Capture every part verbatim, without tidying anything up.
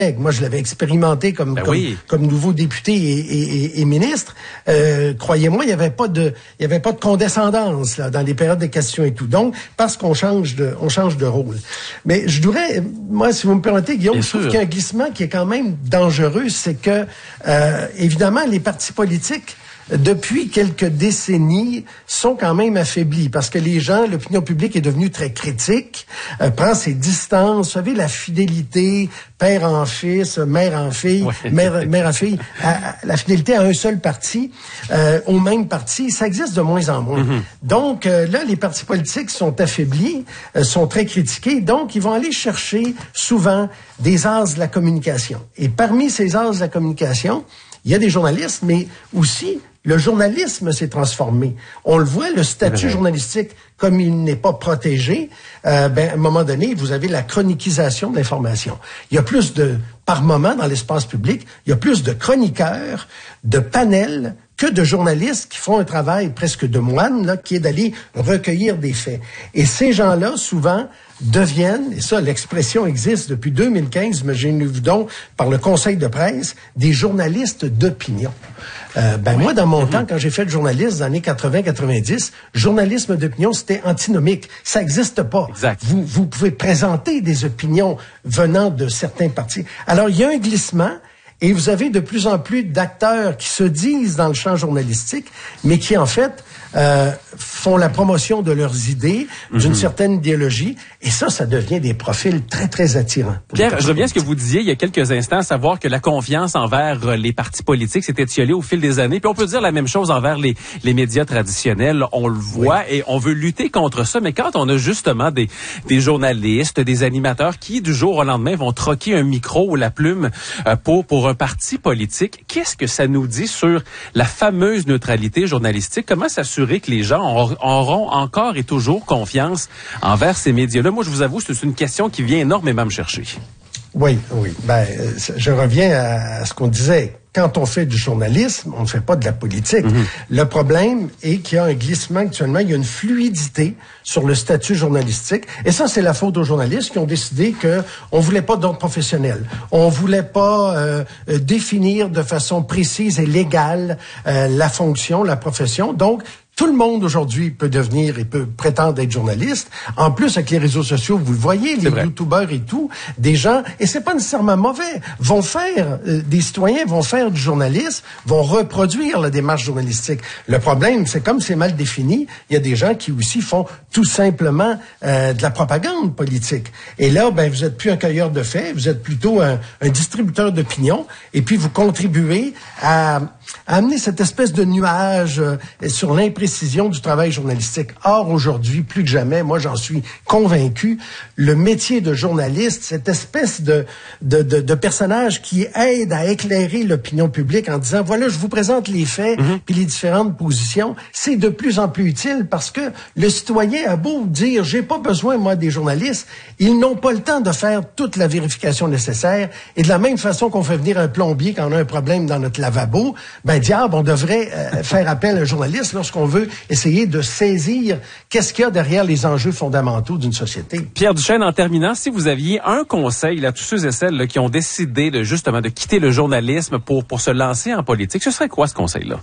Moi, je l'avais expérimenté comme ben comme, oui. comme nouveau député et, et, et, et ministre. Euh, croyez-moi, il y avait pas de il y avait pas de condescendance là dans les périodes de questions et tout. Donc, parce qu'on change de on change de rôle. Mais je voudrais, moi, si vous me permettez, Guillaume, Bien je trouve sûr. qu'il y a un glissement qui est quand même dangereux, c'est que euh, évidemment les partis politiques depuis quelques décennies, sont quand même affaiblis parce que les gens, l'opinion publique est devenue très critique, euh, prend ses distances. Vous savez, la fidélité, père en fils, mère en fille, ouais. mère, mère en fille, à, à, la fidélité à un seul parti, euh, au même parti, ça existe de moins en moins. Mm-hmm. Donc euh, là, les partis politiques sont affaiblis, euh, sont très critiqués, donc ils vont aller chercher souvent des ases de la communication. Et parmi ces ases de la communication, il y a des journalistes, mais aussi le journalisme s'est transformé. On le voit, le statut journalistique, comme il n'est pas protégé, euh, ben, à un moment donné, vous avez la chroniquisation de l'information. Il y a plus de, par moment, dans l'espace public, il y a plus de chroniqueurs, de panels, que de journalistes qui font un travail presque de moine, là, qui est d'aller recueillir des faits. Et ces gens-là, souvent, deviennent, et ça, l'expression existe depuis deux mille quinze, mais j'ai vu donc par le conseil de presse, des journalistes d'opinion. Euh, ben oui. Moi, dans mon mm-hmm. temps, quand j'ai fait le journalisme dans les années quatre-vingts quatre-vingt-dix, journalisme d'opinion, c'était antinomique. Ça n'existe pas. Exact. Vous, vous pouvez présenter des opinions venant de certains partis. Alors, il y a un glissement. Et vous avez de plus en plus d'acteurs qui se disent dans le champ journalistique, mais qui, en fait, euh, font la promotion de leurs idées, mm-hmm. d'une certaine idéologie. Et ça, ça devient des profils très, très attirants. Pierre, je reviens à ce que vous disiez il y a quelques instants, à savoir que la confiance envers les partis politiques s'est étiolée au fil des années. Puis on peut dire la même chose envers les, les médias traditionnels. On le voit oui. et on veut lutter contre ça. Mais quand on a justement des, des journalistes, des animateurs qui, du jour au lendemain, vont troquer un micro ou la plume euh, pour, pour un parti politique, qu'est-ce que ça nous dit sur la fameuse neutralité journalistique? Comment s'assurer que les gens auront encore et toujours confiance envers ces médias-là? Moi, je vous avoue, c'est une question qui vient énormément me chercher. Oui, oui. Ben, je reviens à ce qu'on disait. Quand on fait du journalisme, on ne fait pas de la politique. Mm-hmm. Le problème est qu'il y a un glissement actuellement, il y a une fluidité sur le statut journalistique. Et ça, c'est la faute aux journalistes qui ont décidé que on voulait pas d'ordre professionnel. On voulait pas euh, définir de façon précise et légale euh, la fonction, la profession. Donc, tout le monde aujourd'hui peut devenir et peut prétendre être journaliste. En plus, avec les réseaux sociaux, vous le voyez, les youtubeurs et tout, des gens, et c'est pas nécessairement mauvais, vont faire, euh, des citoyens vont faire du journalisme, vont reproduire la démarche journalistique. Le problème, c'est comme c'est mal défini, il y a des gens qui aussi font tout simplement euh, de la propagande politique. Et là, ben, vous êtes plus un cueilleur de faits, vous êtes plutôt un, un distributeur d'opinion, et puis vous contribuez à, à amener cette espèce de nuage euh, sur l'imprécision du travail journalistique. Or, aujourd'hui, plus que jamais, moi, j'en suis convaincu, le métier de journaliste, cette espèce de, de, de, de personnage qui aide à éclairer l'opinion publique en disant, voilà, je vous présente les faits, mm-hmm. puis les différentes positions, c'est de plus en plus utile parce que le citoyen a beau dire, j'ai pas besoin, moi, des journalistes, ils n'ont pas le temps de faire toute la vérification nécessaire. Et de la même façon qu'on fait venir un plombier quand on a un problème dans notre lavabo, ben, diable, on devrait euh, faire appel à un journaliste lorsqu'on veut essayer de saisir qu'est-ce qu'il y a derrière les enjeux fondamentaux d'une société. Pierre Duchesne, en terminant, si vous aviez un conseil à tous ceux et celles là, qui ont décidé de, justement de quitter le journalisme pour, pour se lancer en politique, ce serait quoi ce conseil-là?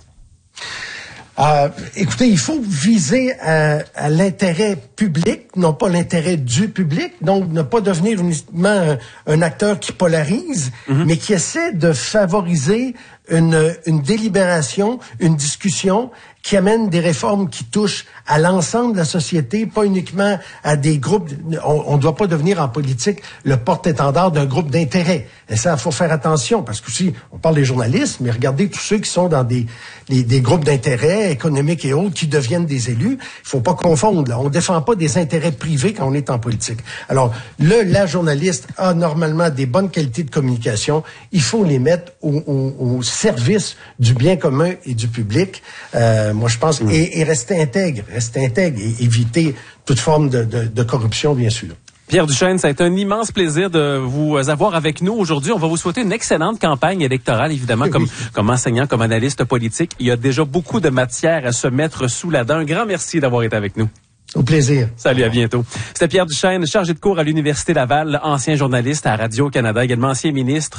Euh, écoutez, il faut viser à, à l'intérêt public, non pas l'intérêt du public, donc ne pas devenir uniquement un, un acteur qui polarise, mm-hmm. mais qui essaie de favoriser une, une délibération, une discussion qui amène des réformes qui touchent à l'ensemble de la société, pas uniquement à des groupes. On ne doit pas devenir en politique le porte-étendard d'un groupe d'intérêt. Et ça, il faut faire attention, parce que si on parle des journalistes, mais regardez tous ceux qui sont dans des, des, des groupes d'intérêt économiques et autres qui deviennent des élus. Il faut pas confondre, là. On ne défend pas des intérêts privés quand on est en politique. Alors, le, la journaliste a normalement des bonnes qualités de communication. Il faut les mettre au, au, au service du bien commun et du public. Euh, moi, je pense, mmh. et, et rester intègre, rester intègre et éviter toute forme de, de, de corruption, bien sûr. Pierre Duchesne, ça a été un immense plaisir de vous avoir avec nous aujourd'hui. On va vous souhaiter une excellente campagne électorale, évidemment, oui. comme, comme enseignant, comme analyste politique. Il y a déjà beaucoup de matière à se mettre sous la dent. Un grand merci d'avoir été avec nous. Au plaisir. Salut, à bientôt. C'était Pierre Duchesne, chargé de cours à l'Université Laval, ancien journaliste à Radio-Canada, également ancien ministre.